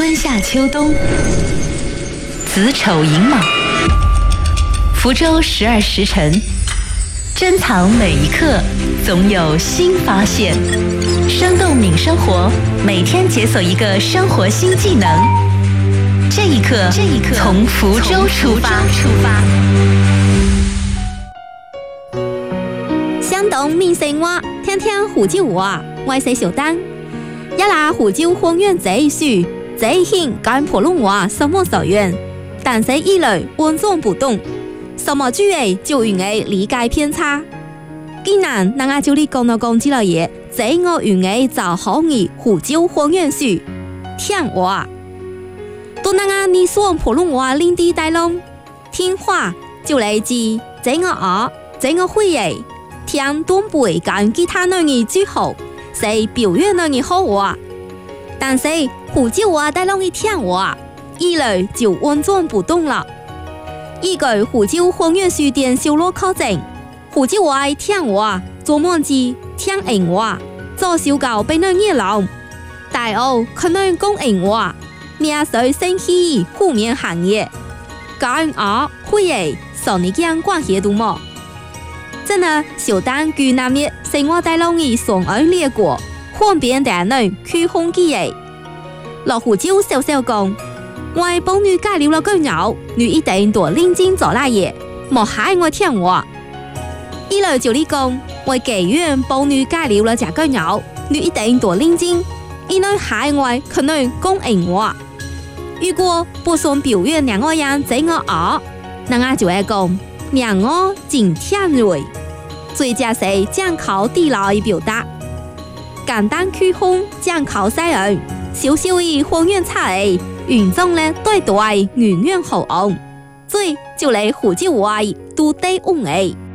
春夏秋冬，子丑寅卯，福州12时辰，珍藏每一刻，总有新发现。生动敏生活，每天解锁一个生活新技能。这一刻，从福州出发。 相同闽生活，听听福州话，我是小丹。一拿福州方言这一句，这一兴跟普通话什么手缘，但是一类稳重不动，什么句诶就容易理解偏差。既然咱阿就你讲到讲之类嘢，这我容易就好易福州方言句听话。都咱阿你说普通话领地带拢，听话就来自这我学，这我会诶。听东北跟其他人的最好，是表现人的好话。但是福州话带拢一听话，一类就稳重不动了。依据福州方言书店小路考证，福州话的听话做梦字听人话，做小狗被人热闹。大澳可能讲人话，面对生气负面行业，跟会诶受你讲关系多么？真的，小丹据那日生活在容易双耳列国，方便大人去空机诶。落福州小小讲，我帮你介紹了個牛，你一定多認真做那嘢，莫害我聽話。一來就你講，我妓院幫你介紹了這個牛，你一定多認真，因為害我可能講人話。如果不算表現兩個人這個那我就會講。讓我真聽銳，最正是講求地道的表達，簡單曲風講求西人，少少的方言差異，原裝呢對對圓圓好昂，最就嚟福州話都得用誒。